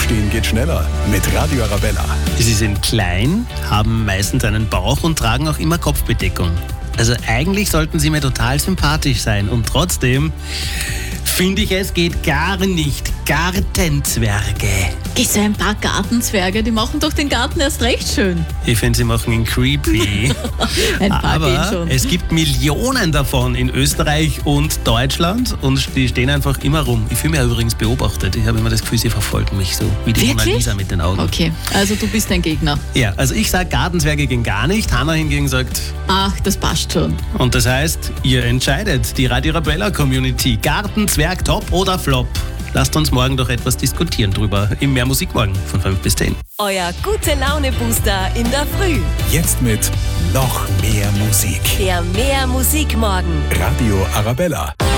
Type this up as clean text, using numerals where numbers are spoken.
Aufstehen geht schneller mit Radio Arabella. Sie sind klein, haben meistens einen Bauch und tragen auch immer Kopfbedeckung. Also eigentlich sollten sie mir total sympathisch sein und trotzdem finde ich, es geht gar nicht. Gartenzwerge. So ein paar Gartenzwerge, die machen doch den Garten erst recht schön. Ich finde, sie machen ihn creepy. Ein paar gehen Aber schon. es gibt Millionen davon in Österreich und Deutschland und die stehen einfach immer rum. Ich fühle mich übrigens beobachtet. Ich habe immer das Gefühl, sie verfolgen mich so, wie die Mona Wirklich? Lisa mit den Augen. Okay, also du bist ein Gegner. Ja, also ich sage, Gartenzwerge gehen gar nicht. Hanna hingegen sagt, Ach, das passt schon. und das heißt, ihr entscheidet, die Radio Arabella Community. Gartenzwerg top oder flop? Lasst uns morgen doch etwas diskutieren drüber. Im Mehr Musik morgen von 5 bis 10. Euer Gute-Laune-Booster in der Früh. Jetzt mit noch mehr Musik. Der Mehr Musik morgen. Radio Arabella.